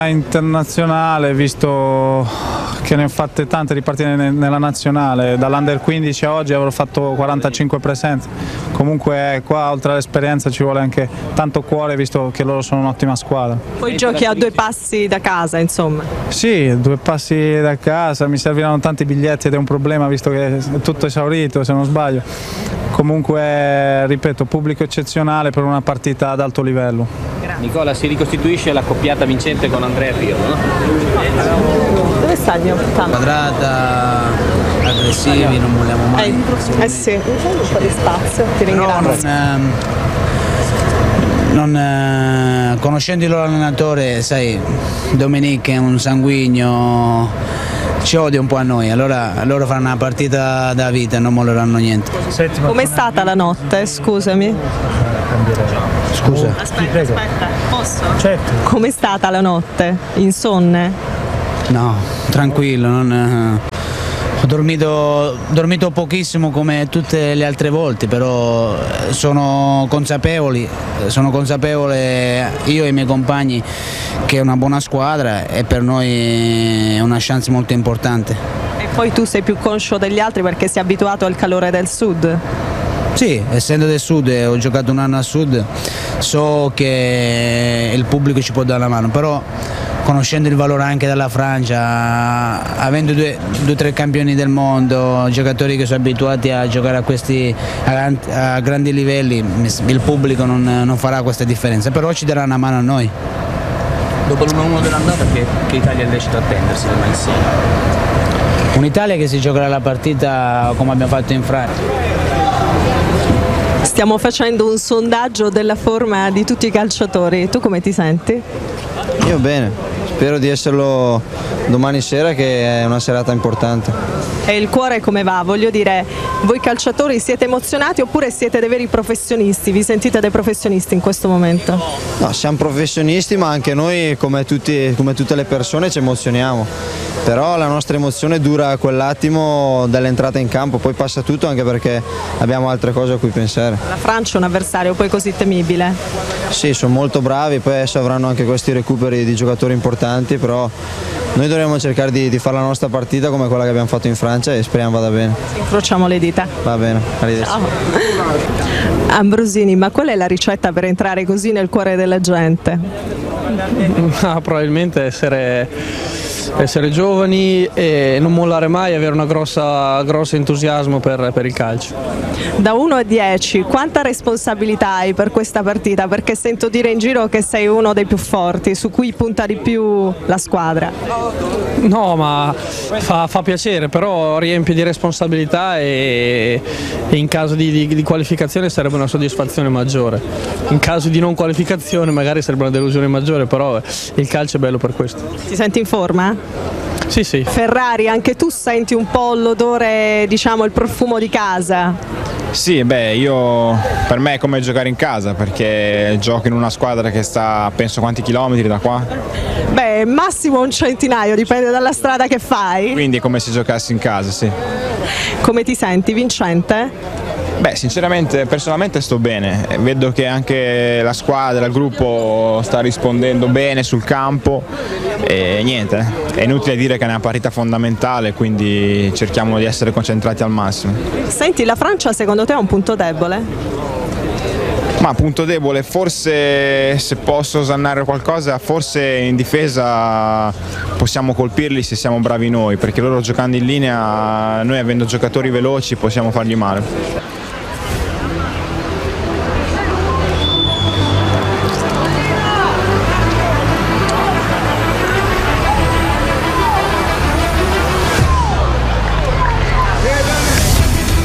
Internazionale, visto che ne ho fatte tante di partite nella nazionale, dall'Under 15 a oggi avrò fatto 45 presenze. Comunque qua oltre all'esperienza ci vuole anche tanto cuore, visto che loro sono un'ottima squadra. Poi giochi a 2 passi da casa, insomma. Sì, 2 passi da casa, mi serviranno tanti biglietti ed è un problema visto che è tutto esaurito se non sbaglio. Comunque, ripeto, pubblico eccezionale per una partita ad alto livello. Nicola, si ricostituisce l'accoppiata vincente con Andrea Pirlo, no? Dove sta il mio capitano? Quadrata, aggressivi, non vogliamo mai. Sì, un po' di spazio, ti ringrazio. Conoscendo il loro allenatore, sai, Dominique è un sanguigno, ci odia un po' a noi, allora loro faranno una partita da vita e non molleranno niente. Com'è stata la notte, scusami? Scusa? Aspetta, posso? Certo. Com'è stata la notte? Insonne? No, tranquillo, ho dormito pochissimo come tutte le altre volte, però sono consapevole io e i miei compagni che è una buona squadra e per noi è una chance molto importante. E poi tu sei più conscio degli altri perché sei abituato al calore del sud? Sì, essendo del sud e ho giocato un anno a sud, so che il pubblico ci può dare la mano, però conoscendo il valore anche della Francia, avendo due o tre campioni del mondo, giocatori che sono abituati a giocare a grandi livelli, il pubblico non farà questa differenza, però ci darà una mano a noi. Dopo l'1-1 dell'andata, che Italia è lecito attendersi da insieme? Un'Italia che si giocherà la partita come abbiamo fatto in Francia. Stiamo facendo un sondaggio della forma di tutti i calciatori, tu come ti senti? Io bene, spero di esserlo domani sera che è una serata importante. E il cuore come va? Voglio dire, voi calciatori siete emozionati oppure siete dei veri professionisti? Vi sentite dei professionisti in questo momento? No, siamo professionisti ma anche noi come tutte le persone ci emozioniamo, però la nostra emozione dura quell'attimo dall'entrata in campo, poi passa tutto anche perché abbiamo altre cose a cui pensare. La Francia è un avversario poi così temibile? Sì, sono molto bravi, poi adesso avranno anche questi recuperi di giocatori importanti, però noi dovremo cercare di fare la nostra partita come quella che abbiamo fatto in Francia e speriamo vada bene. Incrociamo le dita. Va bene, arrivederci. Ciao. Ambrosini, ma qual è la ricetta per entrare così nel cuore della gente? Probabilmente essere giovani e non mollare mai, avere una grosso entusiasmo per il calcio. Da 1 a 10, quanta responsabilità hai per questa partita? Perché sento dire in giro che sei uno dei più forti, su cui punta di più la squadra. No, ma fa piacere, però riempie di responsabilità e in caso di qualificazione sarebbe una soddisfazione maggiore. In caso di non qualificazione magari sarebbe una delusione maggiore, però il calcio è bello per questo. Ti senti in forma? Sì, sì. Ferrari, anche tu senti un po' l'odore, diciamo il profumo di casa? Sì, per me è come giocare in casa perché gioco in una squadra che sta penso quanti chilometri da qua? Massimo un centinaio, dipende dalla strada che fai. Quindi è come se giocassi in casa, sì. Come ti senti, vincente? Sinceramente, personalmente sto bene, vedo che anche la squadra, il gruppo sta rispondendo bene sul campo e niente, è inutile dire che è una partita fondamentale, quindi cerchiamo di essere concentrati al massimo. Senti, la Francia secondo te è un punto debole? Ma punto debole, forse se posso osannare qualcosa, forse in difesa possiamo colpirli se siamo bravi noi, perché loro giocando in linea, noi avendo giocatori veloci possiamo fargli male.